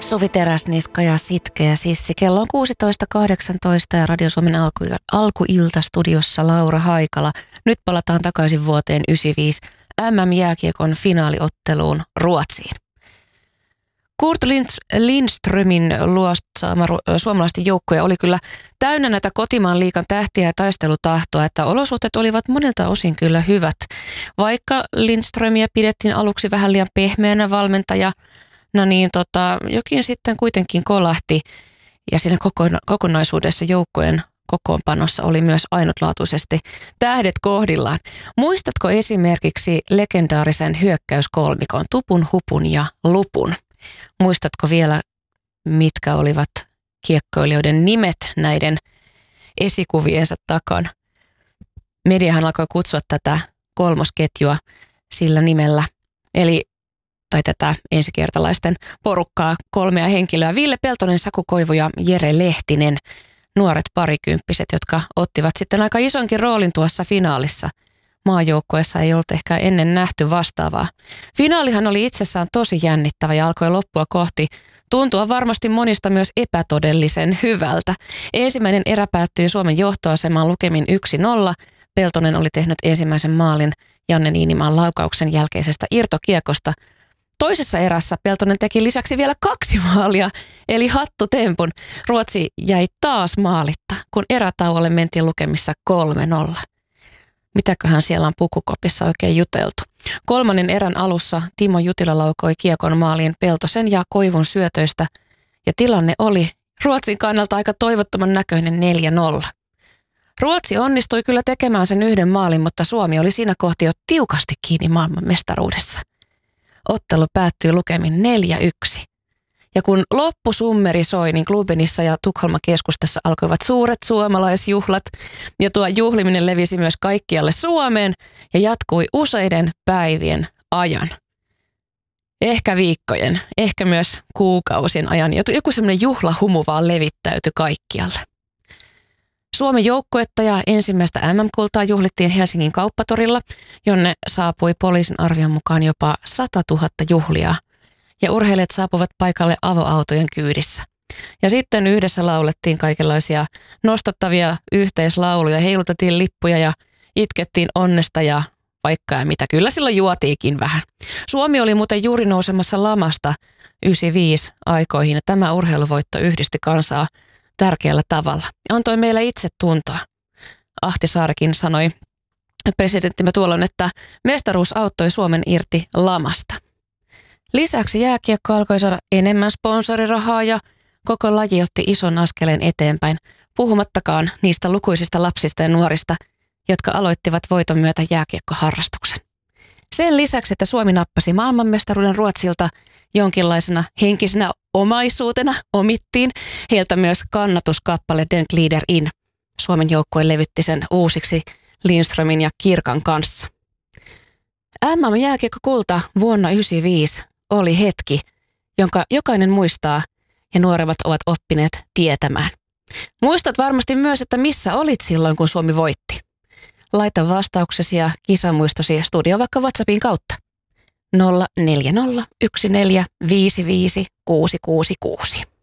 Suvi Teräsniska ja Sitkeä Sissi. Kello on 16.18 ja Radio Suomen alkuilta studiossa Laura Haikala. Nyt palataan takaisin vuoteen 1995 MM-jääkiekon finaaliotteluun Ruotsiin. Kurt Lindströmin luotsaama suomalaisten joukkoja oli kyllä täynnä näitä kotimaan liigan tähtiä ja taistelutahtoa, että olosuhteet olivat monilta osin kyllä hyvät. Vaikka Lindströmiä pidettiin aluksi vähän liian pehmeänä valmentaja, jokin sitten kuitenkin kolahti ja siinä kokonaisuudessa joukkojen kokoonpanossa oli myös ainutlaatuisesti tähdet kohdillaan. Muistatko esimerkiksi legendaarisen hyökkäyskolmikon Tupun, Hupun ja Lupun? Muistatko vielä, mitkä olivat kiekkoilijoiden nimet näiden esikuviensa takana? Mediahan alkoi kutsua tätä kolmosketjua sillä nimellä, tai tätä ensikertalaisten porukkaa, 3 henkilöä. Ville Peltonen, Saku Koivu ja Jere Lehtinen, nuoret parikymppiset, jotka ottivat sitten aika isonkin roolin tuossa finaalissa. Maajoukkueessa ei ollut ehkä ennen nähty vastaavaa. Finaalihan oli itsessään tosi jännittävä ja alkoi loppua kohti tuntua varmasti monista myös epätodellisen hyvältä. Ensimmäinen erä päättyi Suomen johtoasemaan lukemin 1-0. Peltonen oli tehnyt ensimmäisen maalin Janne Niinimaan laukauksen jälkeisestä irtokiekosta. Toisessa erässä Peltonen teki lisäksi vielä 2 maalia, eli hattutempun. Ruotsi jäi taas maalitta, kun erätauolle mentiin lukemissa 3-0. Mitäköhän siellä on pukukopissa oikein juteltu? 3. erän alussa Timo Jutila laukoi kiekon maaliin Peltosen ja Koivun syötöistä, ja tilanne oli Ruotsin kannalta aika toivottoman näköinen 4-0. Ruotsi onnistui kyllä tekemään sen 1 maalin, mutta Suomi oli siinä kohti jo tiukasti kiinni maailman mestaruudessa. Ottelu päättyi lukemin 4-1. Ja kun loppusummeri soi, niin Klubenissa ja Tukholman keskustassa alkoivat suuret suomalaisjuhlat. Ja tuo juhliminen levisi myös kaikkialle Suomeen ja jatkui useiden päivien ajan. Ehkä viikkojen, ehkä myös kuukausien ajan. Joku semmoinen juhlahumu vaan levittäytyi kaikkialle. Suomen joukkuetta ja ensimmäistä MM-kultaa juhlittiin Helsingin kauppatorilla, jonne saapui poliisin arvion mukaan jopa 100 000 juhlijaa. Ja urheilijat saapuvat paikalle avoautojen kyydissä. Ja sitten yhdessä laulettiin kaikenlaisia nostattavia yhteislauluja, heilutettiin lippuja ja itkettiin onnesta ja vaikka ja mitä. Kyllä silloin juotiikin vähän. Suomi oli muuten juuri nousemassa lamasta 95 aikoihin ja tämä urheiluvoitto yhdisti kansaa tärkeällä tavalla. Antoi meille itsetuntoa. Ahti Saarikin sanoi presidenttimme tuolloin, että mestaruus auttoi Suomen irti lamasta. Lisäksi jääkiekko alkoi saada enemmän sponsorirahaa ja koko laji otti ison askeleen eteenpäin, puhumattakaan niistä lukuisista lapsista ja nuorista, jotka aloittivat voiton myötä jääkiekkoharrastuksen. Sen lisäksi, että Suomi nappasi maailmanmestaruuden Ruotsilta jonkinlaisena henkisenä omaisuutena, omittiin heiltä myös kannatuskappale Den Glider In. Suomen joukkue levytti sen uusiksi Lindströmin ja Kirkan kanssa. MM-jääkiekkokulta vuonna 1995 oli hetki, jonka jokainen muistaa ja nuoremmat ovat oppineet tietämään. Muistat varmasti myös, että missä olit silloin, kun Suomi voitti. Laita vastauksesi ja kisamuistosi studio vaikka WhatsAppin kautta. 040 14 55 666.